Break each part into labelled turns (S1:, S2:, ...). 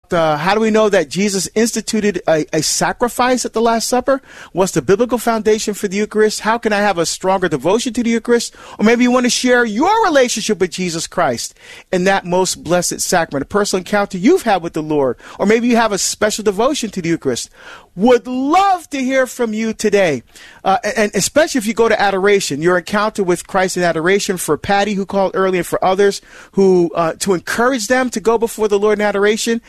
S1: how do we know that Jesus instituted a sacrifice at the Last Supper? What's the biblical foundation for the Eucharist? How can I have a stronger devotion to the Eucharist? Or maybe you want to share your relationship with Jesus Christ in that most blessed sacrament, a personal encounter you've had with the Lord. Or maybe you have a special devotion to the Eucharist. Would love to hear from you today. And especially if you go to adoration, your encounter with Christ in adoration, for Patty who called earlier, and for others who, to encourage them to go before the Lord in adoration.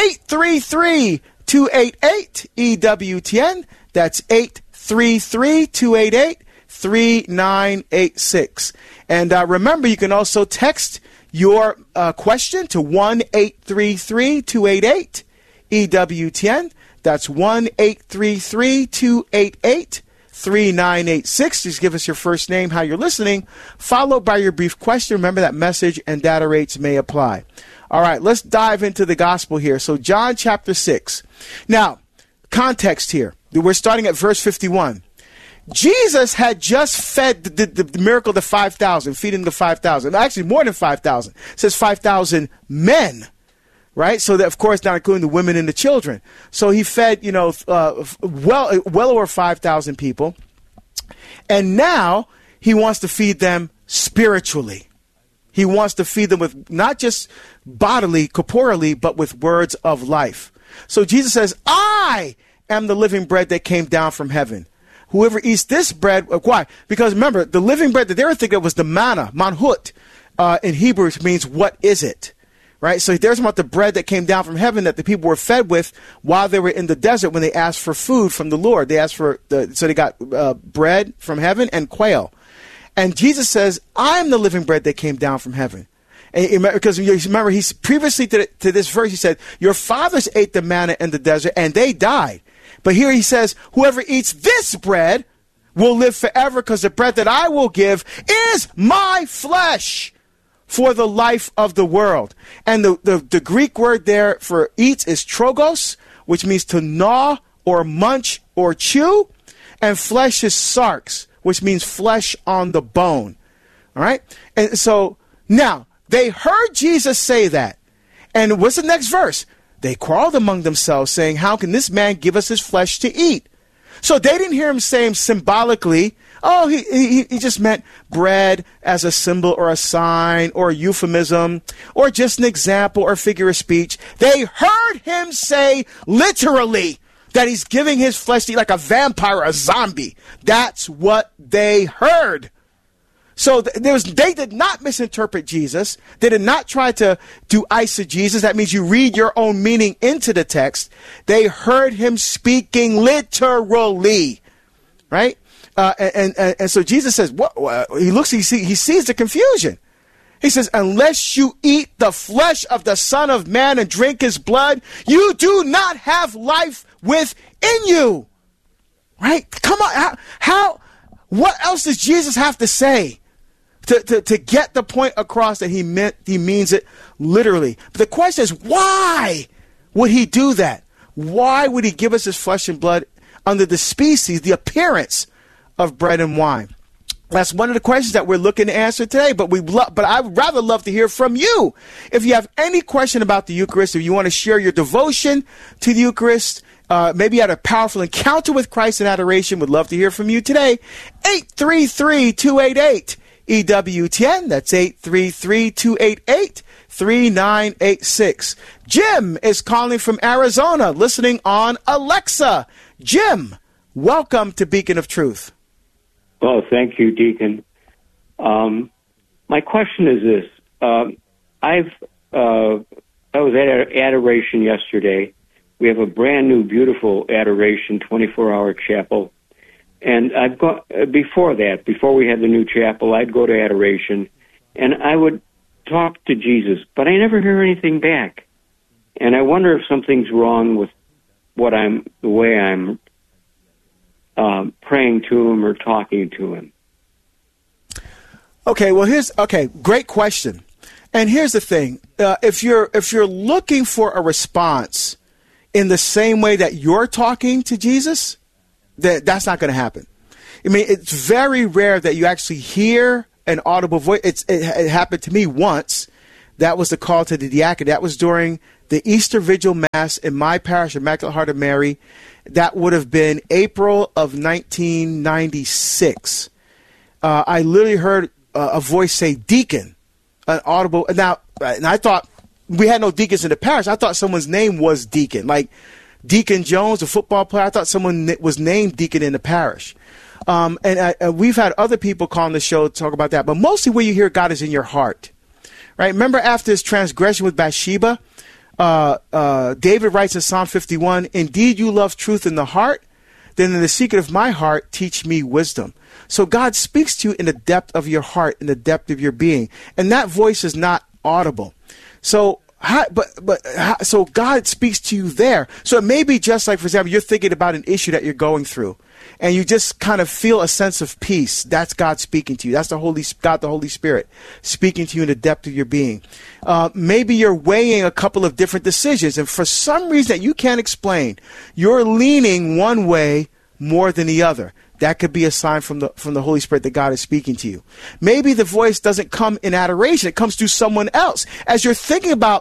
S1: 833-288-EWTN. That's 833-288-3986. And remember, you can also text your question to 1-833-288-EWTN. That's 1-833-288-3986. Just give us your first name, how you're listening, followed by your brief question. Remember that message and data rates may apply. All right, let's dive into the gospel here. So John chapter 6. Now, context here. We're starting at verse 51. Jesus had just fed the miracle of the 5,000, feeding the 5,000. Actually, more than 5,000. It says 5,000 men, right? So that, of course, not including the women and the children. So he fed, well over 5,000 people. And now he wants to feed them spiritually. He wants to feed them with not just bodily, corporally, but with words of life. So Jesus says, I am the living bread that came down from heaven. Whoever eats this bread, why? Because remember, the living bread that they were thinking of was the manna, manhut, in Hebrew, which means what is it? Right? So there's about the bread that came down from heaven that the people were fed with while they were in the desert when they asked for food from the Lord. They asked for, so they got bread from heaven and quail. And Jesus says, I'm the living bread that came down from heaven. And because you remember, he's previously to this verse, he said, your fathers ate the manna in the desert and they died. But here he says, whoever eats this bread will live forever, because the bread that I will give is my flesh for the life of the world. And the Greek word there for eats is trogos, which means to gnaw or munch or chew. And flesh is sarx, which means flesh on the bone. All right? And so now they heard Jesus say that. And what's the next verse? They quarreled among themselves, saying, how can this man give us his flesh to eat? So they didn't hear him saying symbolically, oh, he just meant bread as a symbol or a sign or a euphemism or just an example or figure of speech. They heard him say literally that he's giving his flesh to eat like a vampire or a zombie. That's what they heard. So they did not misinterpret Jesus. They did not try to do eisegesis. That means you read your own meaning into the text. They heard him speaking literally, right? And so Jesus says, what? He sees the confusion. He says, unless you eat the flesh of the Son of Man and drink his blood, you do not have life within you. Right? Come on. What else does Jesus have to say to get the point across that he means it literally? But the question is, why would he do that? Why would he give us his flesh and blood under the species, the appearance of bread and wine? That's one of the questions that we're looking to answer today. But I would rather love to hear from you. If you have any question about the Eucharist, if you want to share your devotion to the Eucharist, maybe you had a powerful encounter with Christ in adoration, would love to hear from you today. 833-288-EWTN. That's 833-288-3986. Jim is calling from Arizona, listening on Alexa. Jim, welcome to Beacon of Truth.
S2: Well, thank you, Deacon. My question is this. I was at adoration yesterday. We have a brand new, beautiful adoration, 24-hour chapel. And I've got, before we had the new chapel, I'd go to adoration, and I would talk to Jesus, but I never hear anything back. And I wonder if something's wrong with the way I'm praying to him or talking to him.
S1: Okay, well, great question. And here's the thing. If you're looking for a response in the same way that you're talking to Jesus, that's not going to happen. I mean, it's very rare that you actually hear an audible voice. It happened to me once. That was the call to the diaconate. That was during the Easter Vigil Mass in my parish, Immaculate Heart of Mary. That would have been April of 1996. I literally heard a voice say deacon, an audible. Now, and I thought we had no deacons in the parish. I thought someone's name was Deacon, like Deacon Jones, a football player. I thought someone was named Deacon in the parish. And we've had other people call on the show to talk about that. But mostly where you hear God is in your heart, right? Remember after his transgression with Bathsheba, David writes in Psalm 51, indeed you love truth in the heart, then in the secret of my heart, teach me wisdom. So God speaks to you in the depth of your heart, in the depth of your being. And that voice is not audible. So, so God speaks to you there. So it may be just like, for example, you're thinking about an issue that you're going through, and you just kind of feel a sense of peace. That's God speaking to you. That's the Holy Spirit speaking to you in the depth of your being. Maybe you're weighing a couple of different decisions, and for some reason that you can't explain, you're leaning one way more than the other. That could be a sign from the Holy Spirit that God is speaking to you. Maybe the voice doesn't come in adoration; it comes through someone else. As you're thinking about,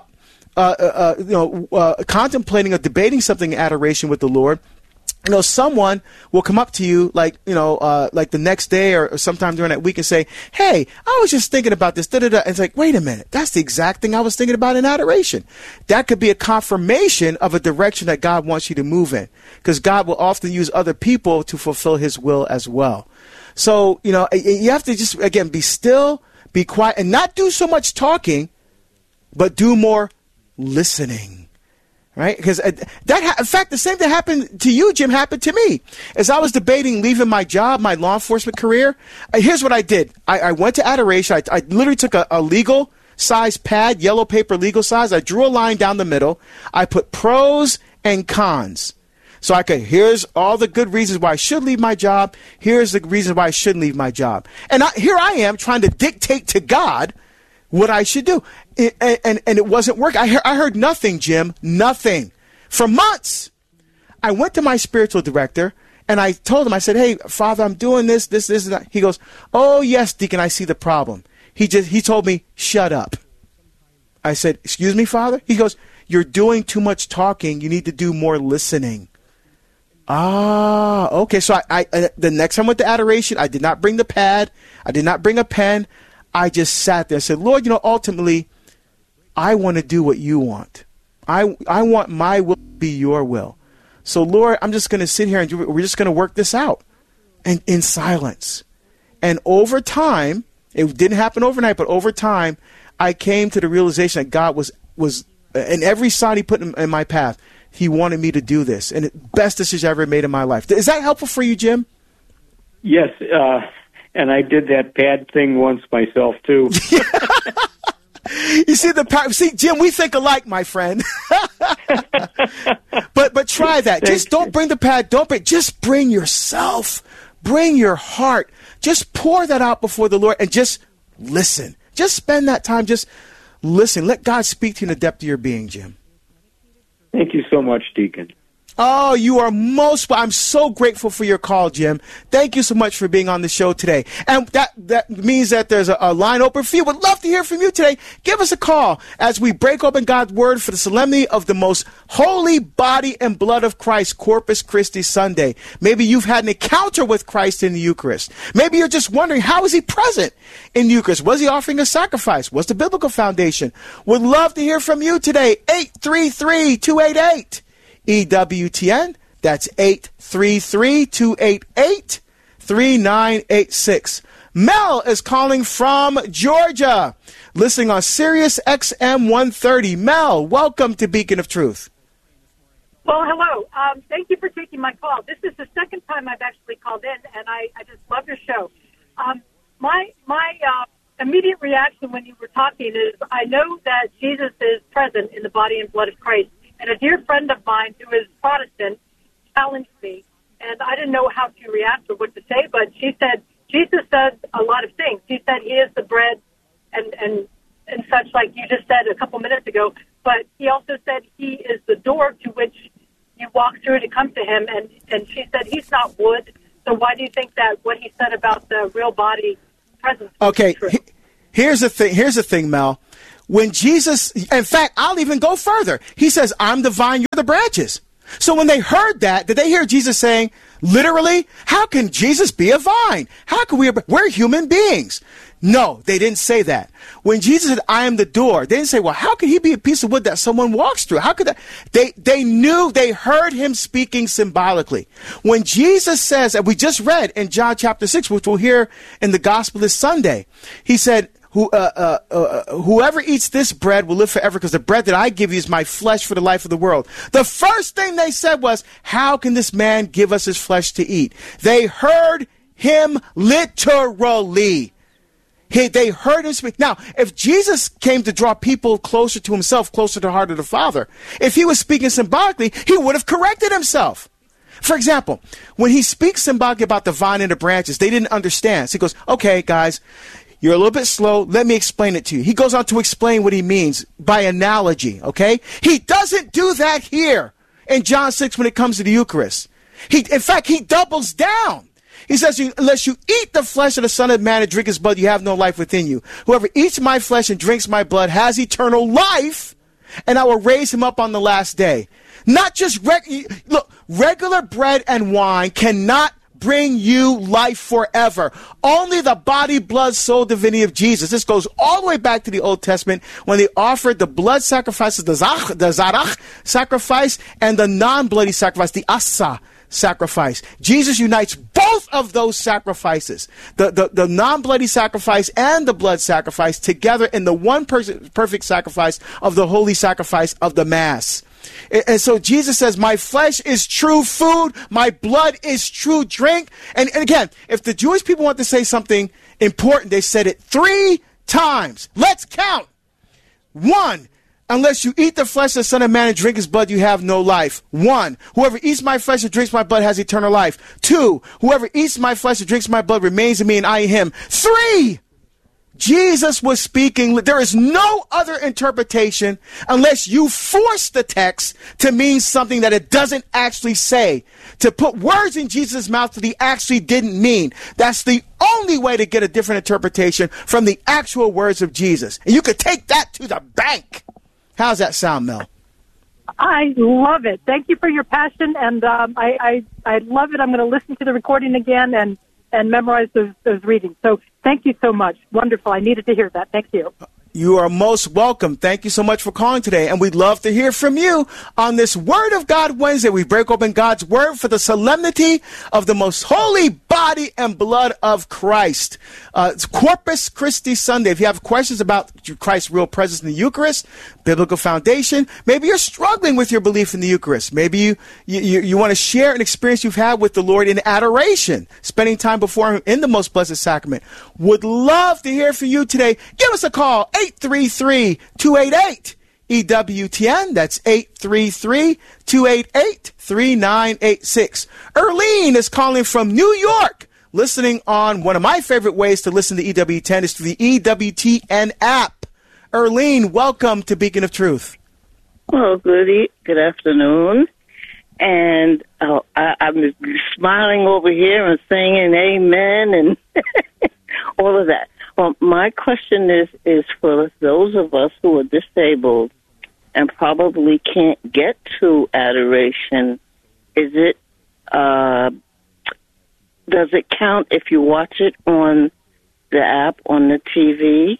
S1: contemplating or debating something in adoration with the Lord, someone will come up to you, like the next day or sometime during that week, and say, "Hey, I was just thinking about this." And it's like, wait a minute, that's the exact thing I was thinking about in adoration. That could be a confirmation of a direction that God wants you to move in, because God will often use other people to fulfill His will as well. So you have to just again be still, be quiet, and not do so much talking, but do more listening. Right? Because in fact, the same thing happened to you, Jim, happened to me. As I was debating leaving my job, my law enforcement career, here's what I did. I went to adoration. I literally took a legal size pad, yellow paper legal size. I drew a line down the middle. I put pros and cons. So here's all the good reasons why I should leave my job. Here's the reasons why I shouldn't leave my job. And here I am trying to dictate to God what I should do. And it wasn't working. I heard nothing, Jim, nothing. For months, I went to my spiritual director, and I told him, I said, "Hey, Father, I'm doing this, and that." He goes, "Oh, yes, Deacon, I see the problem." He told me, "Shut up." I said, "Excuse me, Father?" He goes, "You're doing too much talking. You need to do more listening." Ah, okay. So the next time I went to adoration, I did not bring the pad. I did not bring a pen. I just sat there and said, "Lord, ultimately, I want to do what you want. I want my will to be your will. So, Lord, I'm just going to sit here and we're just going to work this out." And in silence. And over time, it didn't happen overnight, but over time, I came to the realization that God was in every sign He put in my path, He wanted me to do this. And the best decision I ever made in my life. Is that helpful for you, Jim?
S2: Yes, and I did that pad thing once myself, too.
S1: You see, Jim, we think alike, my friend. But try that. Just don't bring the pad. Just bring yourself. Bring your heart. Just pour that out before the Lord and just listen. Just spend that time. Just listen. Let God speak to you in the depth of your being, Jim.
S2: Thank you so much, Deacon.
S1: Oh, you are I'm so grateful for your call, Jim. Thank you so much for being on the show today. And that means that there's a line open for you. Would love to hear from you today. Give us a call as we break open God's Word for the solemnity of the most holy body and blood of Christ, Corpus Christi Sunday. Maybe you've had an encounter with Christ in the Eucharist. Maybe you're just wondering, how is He present in the Eucharist? Was He offering a sacrifice? What's the biblical foundation? Would love to hear from you today. 833-288. EWTN, that's 833-288-3986. Mel is calling from Georgia, listening on Sirius XM 130. Mel, welcome to Beacon of Truth.
S3: Well, hello. Thank you for taking my call. This is the second time I've actually called in, and I just love your show. My immediate reaction when you were talking is I know that Jesus is present in the body and blood of Christ. And a dear friend of mine who is Protestant challenged me, and I didn't know how to react or what to say, but she said, Jesus says a lot of things. She said He is the bread and such, like you just said a couple minutes ago, but He also said He is the door to which you walk through to come to Him, and she said He's not wood, so why do you think that what He said about the real body presence
S1: Okay,
S3: is true?
S1: here's the thing, Mel. when Jesus, in fact, I'll even go further. He says, I'm the vine, you're the branches. So when they heard that, did they hear Jesus saying, literally, how can Jesus be a vine? How can we're human beings? No, they didn't say that. When Jesus said, I am the door, they didn't say, well, how could he be a piece of wood that someone walks through? How could that? They knew, they heard him speaking symbolically. When Jesus says, and we just read in John chapter 6, which we'll hear in the gospel this Sunday, he said, whoever eats this bread will live forever, because the bread that I give you is my flesh for the life of the world. The first thing they said was, how can this man give us his flesh to eat? They heard him literally. They heard him speak. Now, if Jesus came to draw people closer to himself, closer to the heart of the Father, if he was speaking symbolically, he would have corrected himself. For example, when he speaks symbolically about the vine and the branches, they didn't understand. So he goes, okay, guys, you're a little bit slow. Let me explain it to you. He goes on to explain what he means by analogy, okay? He doesn't do that here in John 6 when it comes to the Eucharist. In fact, he doubles down. He says, unless you eat the flesh of the Son of Man and drink his blood, you have no life within you. Whoever eats my flesh and drinks my blood has eternal life, and I will raise him up on the last day. Not just, regular bread and wine cannot bring you life forever. Only the body, blood, soul, divinity of Jesus. This goes all the way back to the Old Testament when they offered the blood sacrifices, the zarach sacrifice, and the non-bloody sacrifice, the asa sacrifice. Jesus unites both of those sacrifices, the non-bloody sacrifice and the blood sacrifice, together in the one perfect sacrifice of the holy sacrifice of the Mass. And so Jesus says, my flesh is true food, my blood is true drink. And again, if the Jewish people want to say something important, they said it 3 times. Let's count. 1, unless you eat the flesh of the Son of Man and drink his blood, you have no life. 1, whoever eats my flesh and drinks my blood has eternal life. 2, whoever eats my flesh and drinks my blood remains in me and I in him. 3, Jesus was speaking. There is no other interpretation unless you force the text to mean something that it doesn't actually say. To put words in Jesus' mouth that he actually didn't mean. That's the only way to get a different interpretation from the actual words of Jesus. And you could take that to the bank. How's that sound, Mel?
S3: I love it. Thank you for your passion, and I love it. I'm going to listen to the recording again and memorize those readings. So thank you so much. Wonderful. I needed to hear that. Thank you.
S1: You are most welcome. Thank you so much for calling today. And we'd love to hear from you on this Word of God Wednesday. We break open God's Word for the solemnity of the most holy body and blood of Christ. It's Corpus Christi Sunday. If you have questions about Christ's real presence in the Eucharist, biblical foundation, maybe you're struggling with your belief in the Eucharist. Maybe you want to share an experience you've had with the Lord in adoration, spending time before him in the most blessed sacrament. Would love to hear from you today. Give us a call, 833-288-EWTN. That's 833-288-3986. Erlene is calling from New York, listening on one of my favorite ways to listen to EWTN is through the EWTN app. Erlene, welcome to Beacon of Truth.
S4: Well, good afternoon. And I'm smiling over here and saying amen and all of that. Well, my question is for those of us who are disabled and probably can't get to adoration. Is it does it count if you watch it on the app on the TV?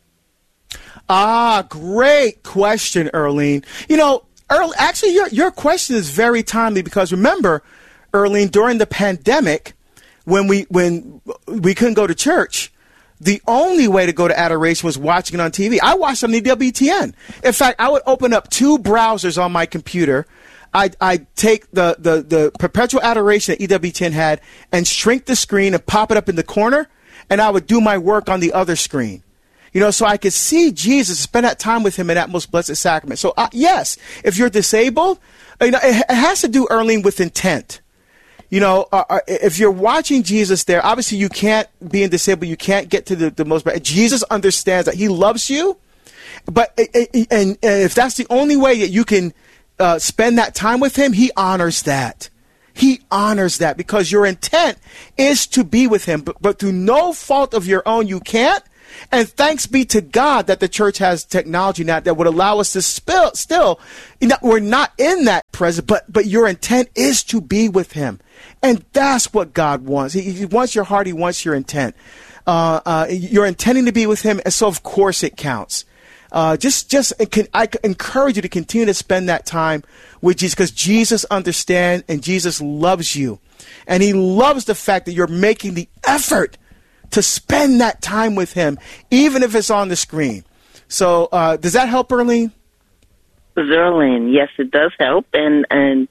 S1: Great question, Erlene. You know, actually, your question is very timely because remember, Erlene, during the pandemic, when we couldn't go to church, the only way to go to adoration was watching it on TV. I watched on the EWTN. In fact, I would open up 2 browsers on my computer. I'd take the perpetual adoration that EWTN had and shrink the screen and pop it up in the corner, and I would do my work on the other screen. You know, so I could see Jesus, spend that time with him in that most blessed sacrament. So, yes, if you're disabled, you know, it has to do, Erlene, with intent. You know, if you're watching Jesus there, obviously you can't, being disabled, you can't get to the most, but Jesus understands that he loves you. But, and if that's the only way that you can spend that time with him, he honors that. He honors that because your intent is to be with him. But through no fault of your own, you can't. And thanks be to God that the church has technology now that would allow us to still, we're not in that presence, but your intent is to be with him. And that's what God wants. He wants your heart. He wants your intent. You're intending to be with him. And so of course it counts. I encourage you to continue to spend that time with Jesus, because Jesus understands and Jesus loves you. And he loves the fact that you're making the effort to spend that time with him, even if it's on the screen. So does that help, Earlene?
S4: Zerlene, yes, it does help. And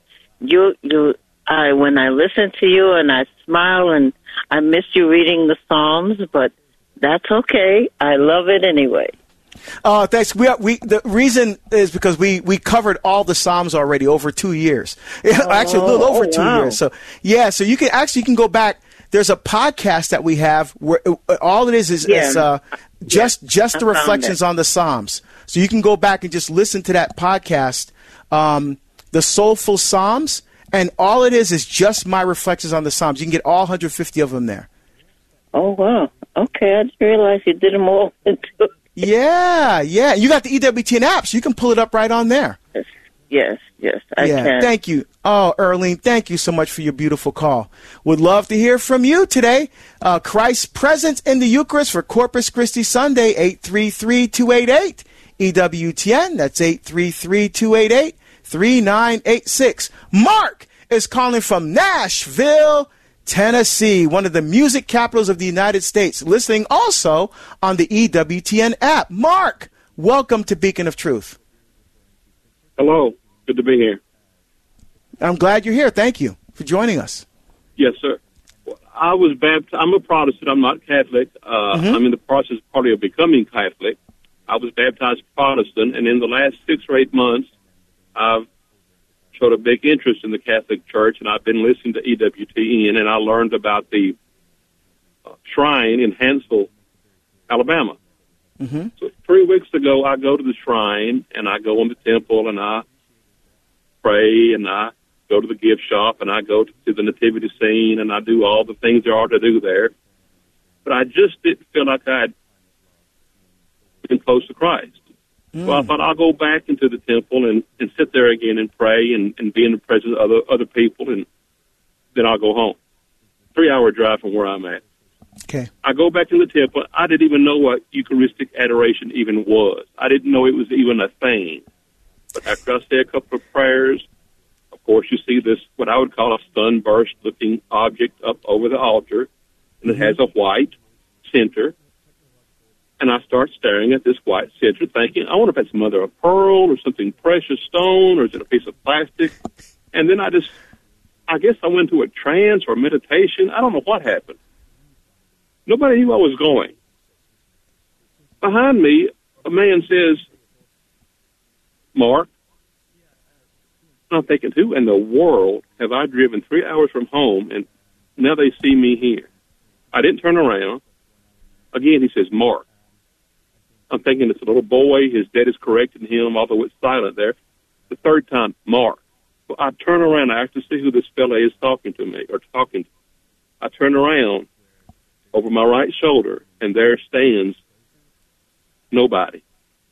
S4: when I listen to you and I smile, and I miss you reading the Psalms, but that's okay. I love it anyway.
S1: Thanks. The reason is because we covered all the Psalms already over 2 years. Actually, a little over 2 years. So you can go back. There's a podcast that we have where all it is just the reflections on the Psalms. So you can go back and just listen to that podcast, the Soulful Psalms, and all it is just my reflections on the Psalms. You can get all 150 of them there. Oh wow!
S4: Okay, I didn't realize you did them all.
S1: Yeah. You got the EWTN app, so you can pull it up right on there.
S4: Yes, I can.
S1: Thank you. Oh, Earlene, thank you so much for your beautiful call. Would love to hear from you today. Christ's presence in the Eucharist for Corpus Christi Sunday, 833-288. EWTN, that's 833-288-3986. Mark is calling from Nashville, Tennessee, one of the music capitals of the United States, listening also on the EWTN app. Mark, welcome to Beacon of Truth.
S5: Hello. Good to be here.
S1: I'm glad you're here. Thank you for joining us.
S5: Yes, sir. I was baptized. I'm a Protestant. I'm not Catholic. I'm in the process probably of becoming Catholic. I was baptized Protestant, and in the last 6 or 8 months, I've showed a big interest in the Catholic Church, and I've been listening to EWTN, and I learned about the shrine in Huntsville, Alabama.
S1: Mm-hmm.
S5: So 3 weeks ago, I go to the shrine, and I go in the temple, and I pray, and I go to the gift shop, and I go to the nativity scene, and I do all the things there are to do there. But I just didn't feel like I'd been close to Christ. So I thought I'll go back into the temple and sit there again and pray and be in the presence of other people, and then I'll go home. 3-hour drive from where I'm at.
S1: Okay.
S5: I go back in the temple. I didn't even know what Eucharistic adoration even was. I didn't know it was even a thing. But after I say a couple of prayers, of course, you see this, what I would call a sunburst-looking object up over the altar, and it has a white center. And I start staring at this white center, thinking, I wonder if it's mother of pearl or something precious stone, or is it a piece of plastic? And then I guess I went into a trance or meditation. I don't know what happened. Nobody knew I was going. Behind me, a man says, Mark. And I'm thinking, who in the world have I driven 3 hours from home, and now they see me here? I didn't turn around. Again, he says, Mark. I'm thinking it's a little boy. His dad is correcting him, although it's silent there. The third time, Mark. So I turn around. I have to see who this fella is talking to me. I turn around over my right shoulder, and there stands nobody.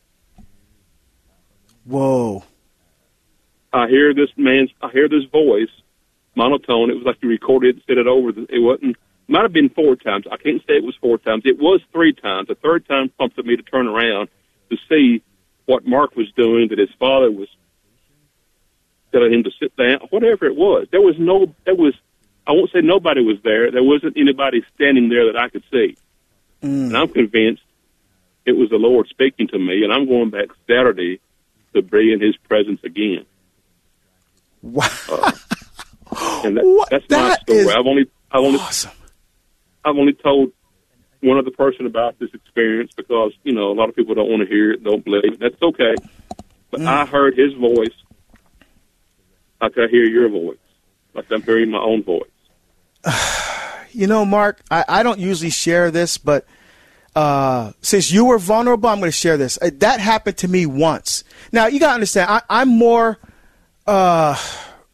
S1: Whoa.
S5: I hear this voice, monotone. It was like you recorded it, said it over. It wasn't. Might have been 4 times. I can't say it was 4 times. It was 3 times. The third time prompted me to turn around to see what Mark was doing, that his father was telling him to sit down, whatever it was. I won't say nobody was there. There wasn't anybody standing there that I could see. And I'm convinced it was the Lord speaking to me, and I'm going back Saturday to be in his presence again.
S1: Wow.
S5: And that's my story.
S1: Awesome.
S5: I've only told one other person about this experience because, a lot of people don't want to hear it, don't believe it. That's okay. But I heard his voice like I hear your voice, like I'm hearing my own voice.
S1: Mark, I don't usually share this, but since you were vulnerable, I'm going to share this. That happened to me once. Now, you got to understand, I'm more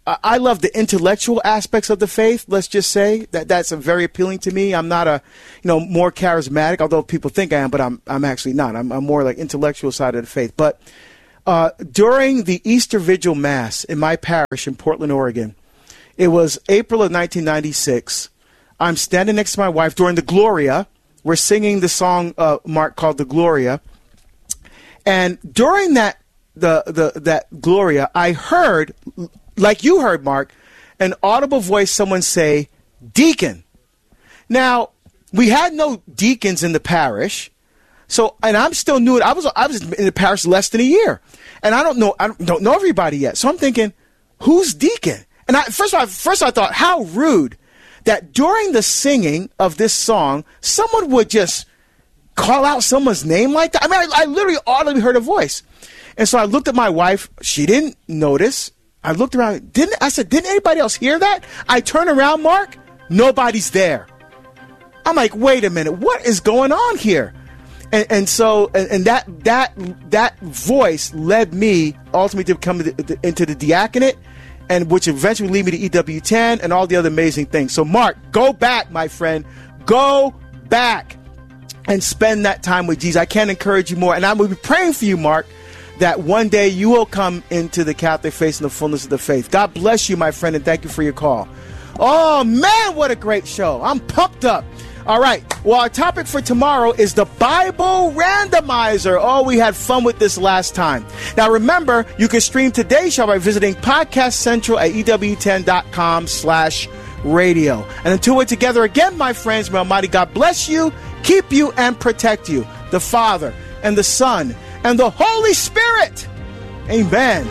S1: I love the intellectual aspects of the faith. Let's just say that's very appealing to me. I'm not more charismatic, although people think I am, but I'm actually not. I'm more like intellectual side of the faith. But during the Easter Vigil Mass in my parish in Portland, Oregon, it was April of 1996. I'm standing next to my wife during the Gloria. We're singing the song, Mark, called the Gloria. And during that Gloria, I heard, like you heard, Mark, an audible voice, someone say, "Deacon." Now, we had no deacons in the parish, and I'm still new. I was in the parish less than a year, and I don't know everybody yet. So I'm thinking, who's deacon? And first I thought, how rude that during the singing of this song, someone would just call out someone's name like that. I mean, I literally audibly heard a voice. And so I looked at my wife. She didn't notice. I looked around. Didn't anybody else hear that? I turn around, Mark. Nobody's there. I'm like, wait a minute. What is going on here? And so that voice led me ultimately to come into the diaconate, and which eventually lead me to EW10 and all the other amazing things. So, Mark, go back, my friend. Go back and spend that time with Jesus. I can't encourage you more. And I will be praying for you, Mark, that one day you will come into the Catholic faith and the fullness of the faith. God bless you, my friend, and thank you for your call. Oh, man, what a great show. I'm pumped up. All right. Well, our topic for tomorrow is the Bible Randomizer. Oh, we had fun with this last time. Now, remember, you can stream today's show by visiting Podcast Central at EW10.com/radio. And until we're together again, my friends, may Almighty God bless you, keep you, and protect you. The Father and the Son and the Holy Spirit. Amen.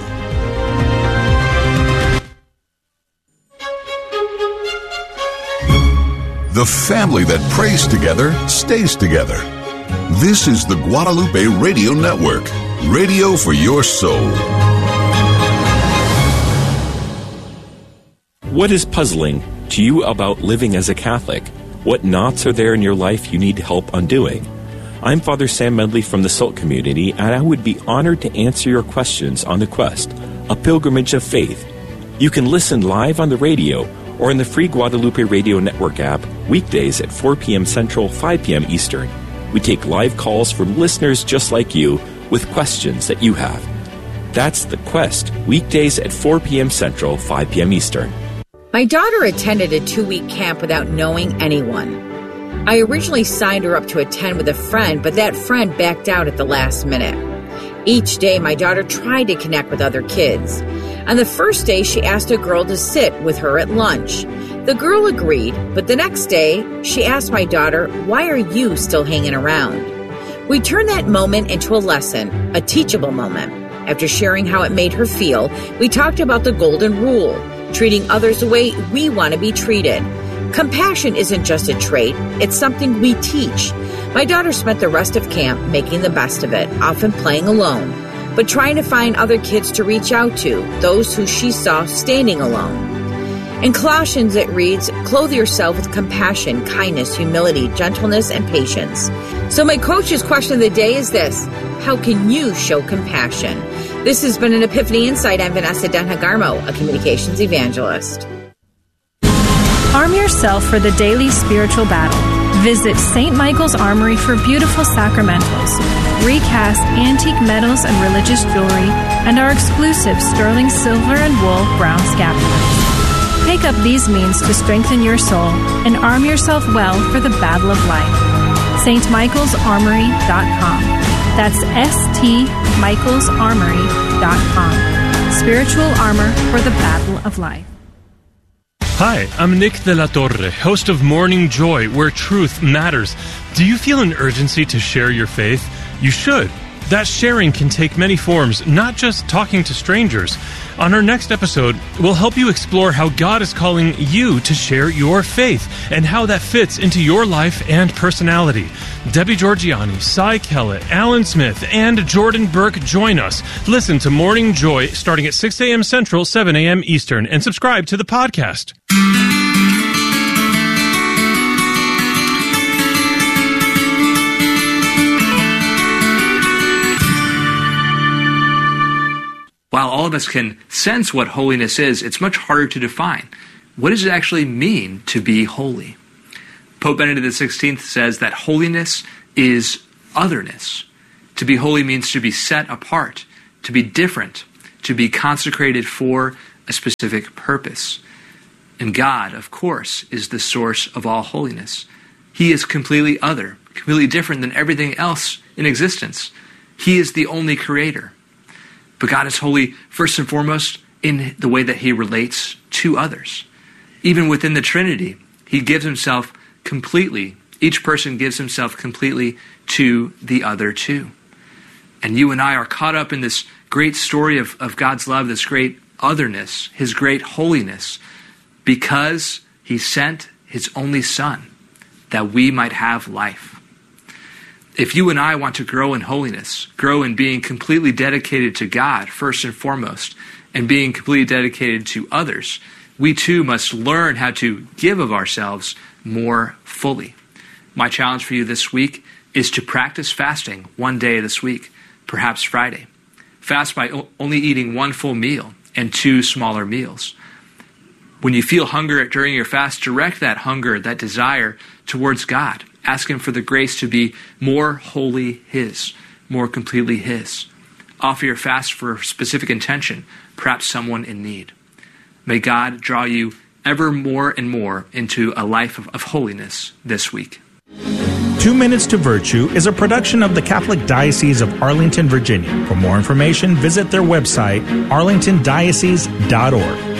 S6: The family that prays together stays together. This is the Guadalupe Radio Network, radio for your soul.
S7: What is puzzling to you about living as a Catholic? What knots are there in your life you need help undoing? I'm Father Sam Medley from the SALT community, and I would be honored to answer your questions on The Quest, a pilgrimage of faith. You can listen live on the radio or in the free Guadalupe Radio Network app weekdays at 4 p.m. Central, 5 p.m. Eastern. We take live calls from listeners just like you with questions that you have. That's The Quest, weekdays at 4 p.m. Central, 5 p.m. Eastern.
S8: My daughter attended a 2-week camp without knowing anyone. I originally signed her up to attend with a friend, but that friend backed out at the last minute. Each day, my daughter tried to connect with other kids. On the first day, she asked a girl to sit with her at lunch. The girl agreed, but the next day, she asked my daughter, "Why are you still hanging around?" We turned that moment into a lesson, a teachable moment. After sharing how it made her feel, we talked about the golden rule, treating others the way we want to be treated. Compassion isn't just a trait, it's something we teach. My daughter spent the rest of camp making the best of it, often playing alone, but trying to find other kids to reach out to, those who she saw standing alone. In Colossians it reads, "Clothe yourself with compassion, kindness, humility, gentleness, and patience." So my coach's question of the day is this: how can you show compassion? This has been an Epiphany Insight. I'm Vanessa Denhagarmo, a communications evangelist.
S9: Arm yourself for the daily spiritual battle. Visit St. Michael's Armory for beautiful sacramentals, recast antique medals and religious jewelry, and our exclusive sterling silver and wool brown scapulars. Take up these means to strengthen your soul and arm yourself well for the battle of life. stmichaelsarmory.com. That's stmichaelsarmory.com. Spiritual armor for the battle of life.
S10: Hi, I'm Nick de la Torre, host of Morning Joy, where truth matters. Do you feel an urgency to share your faith? You should. That sharing can take many forms, not just talking to strangers. On our next episode, we'll help you explore how God is calling you to share your faith and how that fits into your life and personality. Debbie Georgiani, Cy Kellett, Alan Smith, and Jordan Burke join us. Listen to Morning Joy starting at 6 a.m. Central, 7 a.m. Eastern, and subscribe to the podcast.
S11: While all all of us can sense what holiness is, it's much harder to define. What does it actually mean to be holy? Pope Benedict XVI says that holiness is otherness. To be holy means to be set apart, to be different, to be consecrated for a specific purpose. And God, of course, is the source of all holiness. He is completely other, completely different than everything else in existence. He is the only creator. But God is holy first and foremost in the way that he relates to others. Even within the Trinity, he gives himself completely, each person gives himself completely to the other two. And you and I are caught up in this great story of God's love, this great otherness, his great holiness, because he sent his only Son that we might have life. If you and I want to grow in holiness, grow in being completely dedicated to God first and foremost, and being completely dedicated to others, we too must learn how to give of ourselves more fully. My challenge for you this week is to practice fasting one day this week, perhaps Friday. Fast by only eating one full meal and 2 smaller meals. When you feel hunger during your fast, direct that hunger, that desire towards God. Ask him for the grace to be more wholly his, more completely his. Offer your fast for a specific intention, perhaps someone in need. May God draw you ever more and more into a life of holiness this week.
S12: 2 Minutes to Virtue is a production of the Catholic Diocese of Arlington, Virginia. For more information, visit their website, arlingtondiocese.org.